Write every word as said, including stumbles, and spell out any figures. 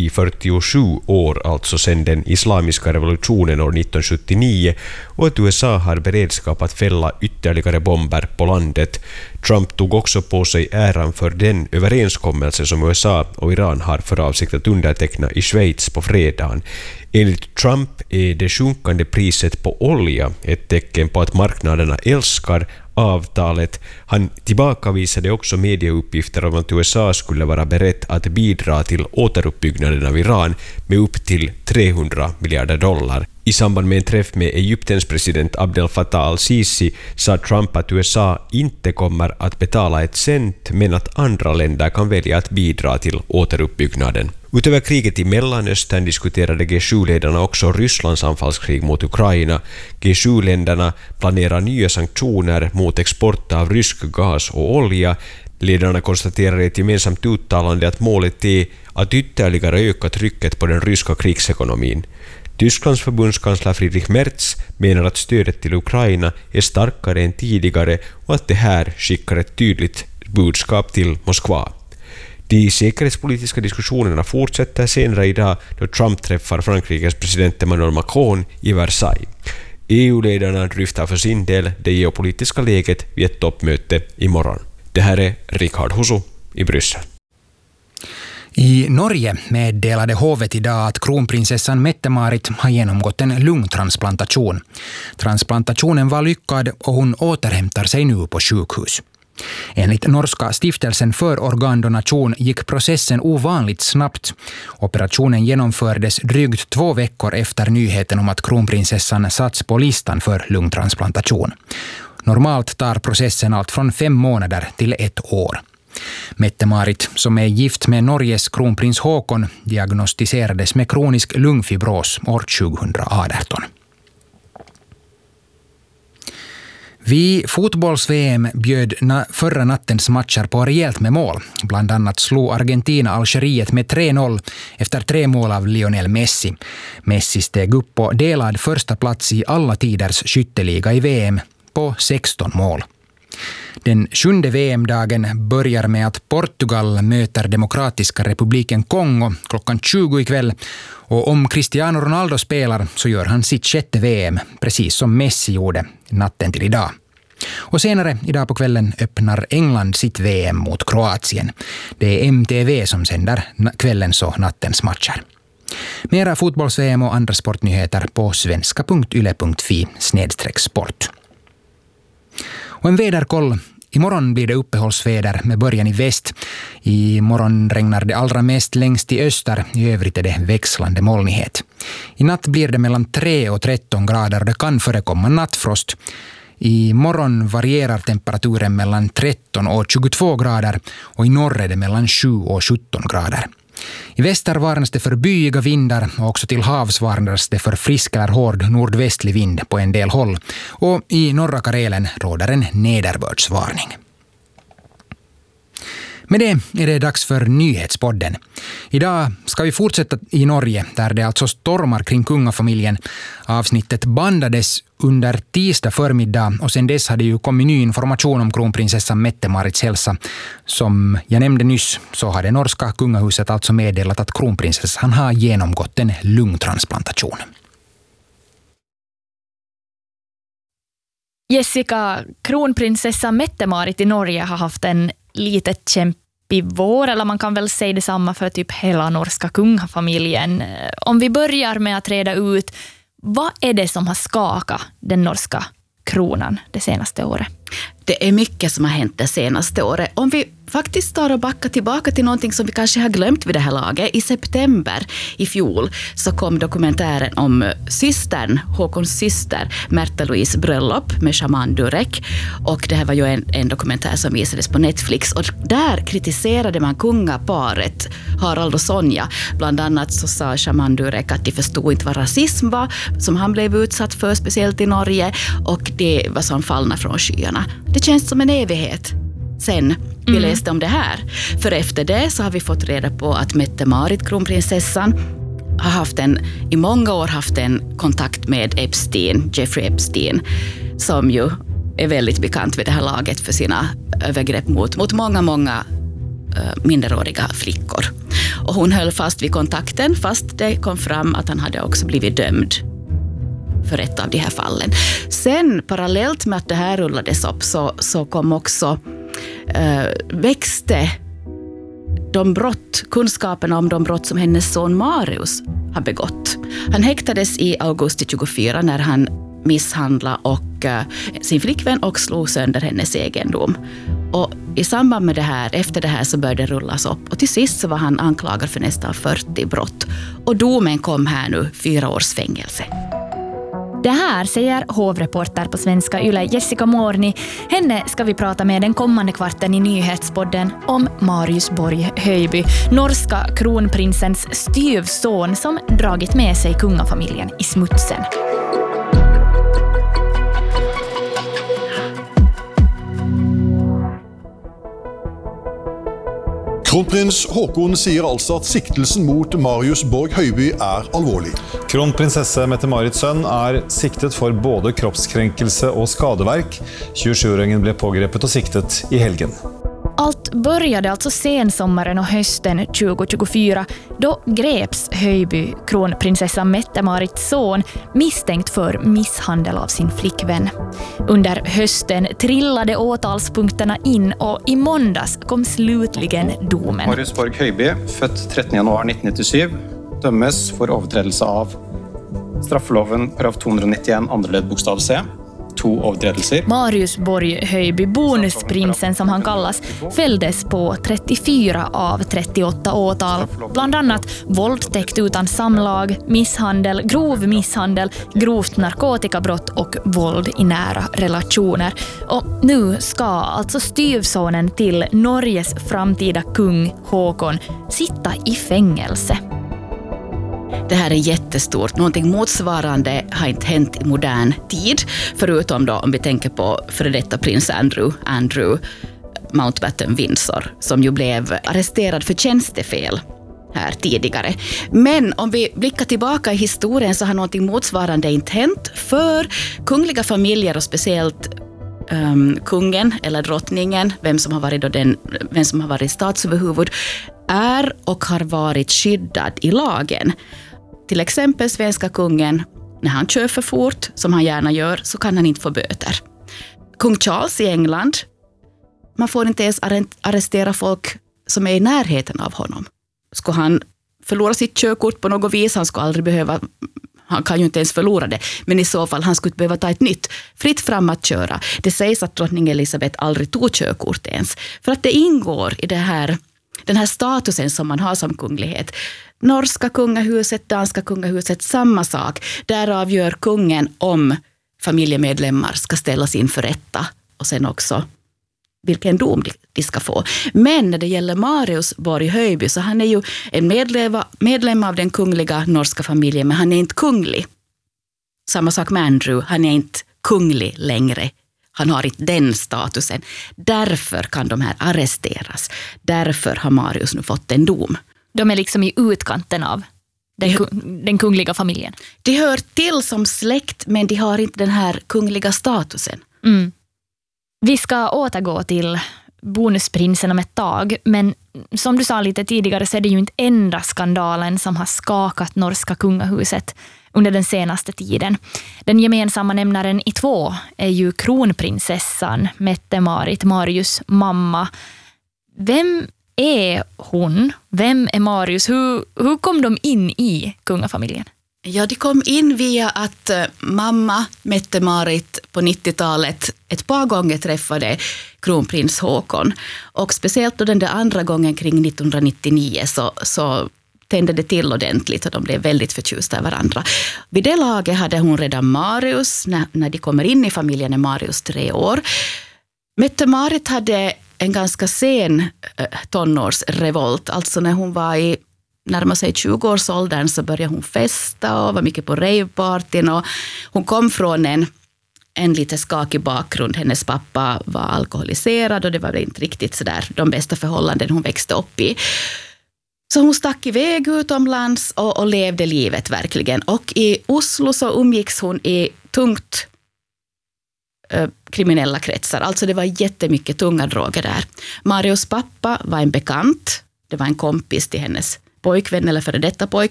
i fyrtiosju år, alltså sedan den islamiska revolutionen år nittonhundrasjuttionio, och att U S A har beredskap att fälla ytterligare bomber på landet. Trump tog också på sig äran för den överenskommelse som U S A och Iran har för avsikt att underteckna i Schweiz på fredagen. Enligt Trump är det sjunkande priset på olja ett tecken på att marknaderna älskar avtalet. Han tillbakavisade också medieuppgifter om att U S A skulle vara berett att bidra till återuppbyggnaden av Iran med upp till trehundra miljarder dollar. I samband med en träff med Egyptens president Abdel Fattah al-Sisi sa Trump att U S A inte kommer att betala ett cent, men att andra länder kan välja att bidra till återuppbyggnaden. Utöver kriget i Mellanöstern diskuterade G sju-ledarna också Rysslands anfallskrig mot Ukraina. G sju-länderna planerar nya sanktioner mot export av rysk gas och olja. Ledarna konstaterar i ett gemensamt uttalande att målet är att ytterligare öka trycket på den ryska krigsekonomin. Tysklands förbundskansler Friedrich Merz menar att stödet till Ukraina är starkare än tidigare och att det här skickar ett tydligt budskap till Moskva. De säkerhetspolitiska diskussionerna fortsätter senare idag då Trump träffar Frankrikes president Emmanuel Macron i Versailles. E U-ledarna dryftar för sin del det geopolitiska läget vid ett toppmöte imorgon. Det här är Richard Husu i Bryssel. I Norge meddelade hovet idag att kronprinsessan Mette-Marit har genomgått en lungtransplantation. Transplantationen var lyckad och hon återhämtar sig nu på sjukhus. Enligt norska stiftelsen för organdonation gick processen ovanligt snabbt. Operationen genomfördes drygt två veckor efter nyheten om att kronprinsessan satts på listan för lungtransplantation. Normalt tar processen allt från fem månader till ett år. Mette-Marit, som är gift med Norges kronprins Håkon, diagnostiserades med kronisk lungfibros år tjugoarton. Vid fotbolls-V M bjöd na- förra nattens matcher på rejält med mål. Bland annat slog Argentina Algeriet med tre noll efter tre mål av Lionel Messi. Messi steg upp på delad första plats i alla tiders skytteliga i V M på sexton mål. Den sjunde V M-dagen börjar med att Portugal möter Demokratiska republiken Kongo klockan tjugo ikväll, och om Cristiano Ronaldo spelar så gör han sitt sjätte V M, precis som Messi gjorde natten till idag. Och senare idag på kvällen öppnar England sitt V M mot Kroatien. Det är M T V som sänder kvällens och nattens matcher. Mera fotbolls-V M och andra sportnyheter på svenska punkt yle punkt fi snedstreck sport. Och en väderkoll. Imorgon blir det uppehållsväder med början i väst. Imorgon regnar det allra mest längst i öster. I övrigt är det växlande molnighet. I natt blir det mellan tre och tretton grader och det kan förekomma nattfrost. I morgon varierar temperaturen mellan tretton och tjugotvå grader och i norr är det mellan sju och sjutton grader. I väster varnas det för byiga vindar och också till havs varnas det för frisk eller hård nordvästlig vind på en del håll. Och i norra Karelen råder en nederbördsvarning. Med det är det dags för nyhetspodden. Idag ska vi fortsätta i Norge där det alltså stormar kring kungafamiljen. Avsnittet bandades under tisdag förmiddag och sen dess hade ju kommit ny information om kronprinsessan Mette-Marits hälsa. Som jag nämnde nyss så har det norska kungahuset alltså meddelat att kronprinsessan har genomgått en lungtransplantation. Jessica, kronprinsessan Mette-Marit i Norge har haft en litet kämpig vår, eller man kan väl säga detsamma för typ hela norska kungafamiljen. Om vi börjar med att reda ut, vad är det som har skakat den norska kronan det senaste året? Det är mycket som har hänt det senaste året. Om vi faktiskt tar och backar tillbaka till någonting som vi kanske har glömt vid det här laget. I september i fjol så kom dokumentären om systern, Håkons syster, Märta Louise bröllop med shaman Durek. Och det här var ju en, en dokumentär som visades på Netflix. Och där kritiserade man kungaparet Harald och Sonja. Bland annat så sa shaman Durek att de förstod inte vad rasism var som han blev utsatt för, speciellt i Norge. Och det var som fallna från skyarna. Det känns som en evighet sen vi mm. läste om det här. För efter det så har vi fått reda på att Mette-Marit, kronprinsessan, har haft en, i många år haft en kontakt med Epstein, Jeffrey Epstein, som ju är väldigt bekant vid det här laget för sina övergrepp mot, mot många, många minderåriga flickor. Och hon höll fast vid kontakten fast det kom fram att han hade också blivit dömd för ett av de här fallen. Sen parallellt med att det här rullades upp så, så kom också äh, växte de brott, kunskapen om de brott som hennes son Marius har begått. Han häktades i augusti tjugofyra när han misshandlade och, äh, sin flickvän och slog sönder hennes egendom. Och i samband med det här, efter det här så började det rullas upp. Och till sist så var han anklagad för nästan fyrtio brott. Och domen kom här nu, fyra års fängelse. Det här säger hovreporter på Svenska Yle Jessica Morni. Henne ska vi prata med den kommande kvarten i nyhetspodden om Marius Borg Höjby, norska kronprinsens styvson som dragit med sig kungafamiljen i smutsen. Kronprins Håkon säger alltså att siktelsen mot Marius Borg Höjby är allvarlig. Kronprinsesse Mette-Marits sønn är siktet för både kroppskränkelse och skadeverk. tjugosju-åringen blev pågrepet och siktet i helgen. Allt började alltså sensommaren och hösten tjugo tjugofyra. Då greps Höjby, kronprinsessa Mette-Marits son, misstänkt för misshandel av sin flickvän. Under hösten trillade åtalspunkterna in och i måndags kom slutligen domen. Marius Borg Höjby, född trettonde januari nittonhundraåttiosju, dömes för överträdelse av straffeloven paragraf tvåhundranittioen andra led bokstav C. Två överträdelser. Marius Borg Höjby, bonusprinsen som han kallas, fälldes på trettiofyra av trettioåtta åtal. Bland annat våldtäkt utan samlag, misshandel, grov misshandel, grovt narkotikabrott och våld i nära relationer. Och nu ska alltså styvsonen till Norges framtida kung Håkon sitta i fängelse. Det här är jättestort. Någonting motsvarande har inte hänt i modern tid. Förutom då om vi tänker på före detta prins Andrew, Andrew Mountbatten Windsor, som ju blev arresterad för tjänstefel här tidigare. Men om vi blickar tillbaka i historien så har någonting motsvarande inte hänt. För kungliga familjer och speciellt um, kungen eller drottningen, vem som har varit, då den, vem som har varit statsöverhuvud, är och har varit skyddad i lagen. Till exempel svenska kungen, när han kör för fort, som han gärna gör, så kan han inte få böter. Kung Charles i England, man får inte ens arrestera folk som är i närheten av honom. Ska han förlora sitt körkort på något vis, han ska aldrig behöva, han kan ju inte ens förlora det, men i så fall han skulle behöva ta ett nytt, fritt fram att köra. Det sägs att drottning Elisabeth aldrig tog körkort ens, för att det ingår i det här, den här statusen som man har som kunglighet. Norska kungahuset, danska kungahuset, samma sak. Där avgör kungen om familjemedlemmar ska ställas inför rätta och sen också vilken dom de ska få. Men när det gäller Marius Borg Höjby så han är ju en medlem, medlem av den kungliga norska familjen, men han är inte kunglig. Samma sak med Andrew, han är inte kunglig längre. Han har inte den statusen. Därför kan de här arresteras. Därför har Marius nu fått en dom. De är liksom i utkanten av den, den kungliga familjen. De hör till som släkt, men de har inte den här kungliga statusen. Mm. Vi ska återgå till bonusprinsen om ett tag, men som du sa lite tidigare så är det ju inte enda skandalen som har skakat norska kungahuset under den senaste tiden. Den gemensamma nämnaren i två är ju kronprinsessan Mette-Marit, Marius mamma. Vem är hon? Vem är Marius? Hur, hur kom de in i kungafamiljen? Ja, de kom in via att mamma Mette-Marit på nittiotalet ett par gånger träffade kronprins Håkon. Och speciellt då den där andra gången kring nittonhundranittionio så, så tände det till ordentligt och de blev väldigt förtjusta i varandra. Vid det laget hade hon redan Marius, när, när de kommer in i familjen är Marius tre år. Mette-Marit hade en ganska sen äh, tonårsrevolt, alltså när hon var i närmare sig tjugo-årsåldern så började hon festa och var mycket på ravepartyn och hon kom från en, en lite skakig bakgrund. Hennes pappa var alkoholiserad och det var inte riktigt så där de bästa förhållanden hon växte upp i. Så hon stack iväg utomlands och, och levde livet verkligen. Och i Oslo så umgicks hon i tungt eh, kriminella kretsar. Alltså det var jättemycket tunga droger där. Marios pappa var en bekant. Det var en kompis till hennes pojkvän eller före detta pojkvän.